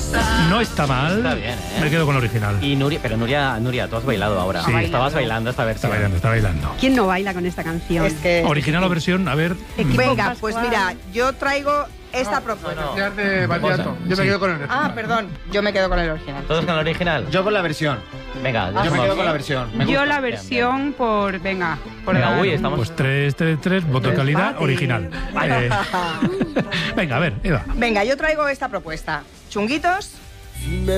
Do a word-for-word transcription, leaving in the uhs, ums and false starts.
No está mal. Está bien, ¿eh? Me quedo con el original. Y Nuria, pero Nuria, Nuria, tú has bailado ahora. Sí. Estabas bailando esta Está versión. bailando, está bailando. ¿Quién no baila con esta canción? Es que... Original o versión, a ver. Venga, pues mira, yo traigo esta propuesta. no. Ya de Batiato. Yo me Sí. quedo con el Ah, perdón, yo me quedo con el original. ¿Todos con el original? Yo con la versión. Venga, Yo me somos- quedo con la versión. Me Yo gusta. la Bien, versión por... Venga, por Venga, ganar uy, un- estamos... Pues tres, tres, tres, voto de calidad, Empate. original. Eh, venga, a ver, Eva. Venga, yo traigo esta propuesta. Chunguitos,